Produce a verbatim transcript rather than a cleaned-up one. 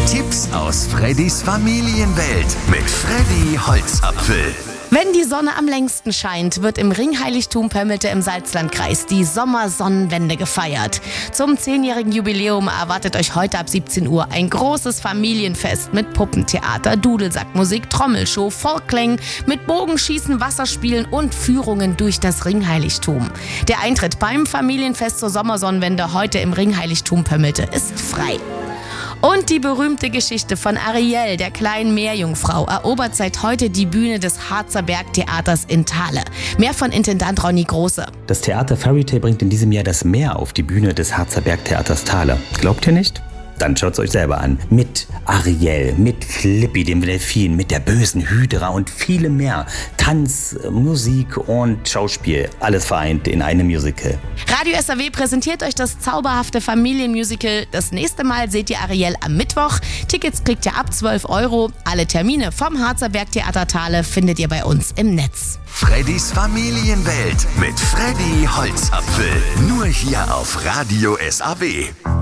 Tipps aus Freddys Familienwelt mit Freddy Holzapfel. Wenn die Sonne am längsten scheint, wird im Ringheiligtum Pömmelte im Salzlandkreis die Sommersonnenwende gefeiert. Zum zehnjährigen Jubiläum erwartet euch heute ab siebzehn Uhr ein großes Familienfest mit Puppentheater, Dudelsackmusik, Trommelshow, Folklängen, mit Bogenschießen, Wasserspielen und Führungen durch das Ringheiligtum. Der Eintritt beim Familienfest zur Sommersonnenwende heute im Ringheiligtum Pömmelte ist frei. Und die berühmte Geschichte von Ariel, der kleinen Meerjungfrau, erobert seit heute die Bühne des Harzer Bergtheaters in Thale. Mehr von Intendant Ronny Große. Das Theater Fairy Tale bringt in diesem Jahr das Meer auf die Bühne des Harzer Bergtheaters Thale. Glaubt ihr nicht? Dann schaut's euch selber an. Mit Ariel, mit Flippy, dem Delfin, mit der bösen Hydra und vielem mehr. Tanz, Musik und Schauspiel. Alles vereint in einem Musical. Radio S R W präsentiert euch das zauberhafte Familienmusical. Das nächste Mal seht ihr Ariel am Mittwoch. Tickets kriegt ihr ab zwölf Euro. Alle Termine vom Harzer Bergtheater Thale findet ihr bei uns im Netz. Freddys Familienwelt mit Freddy Holzapfel. Nur hier auf Radio S R W.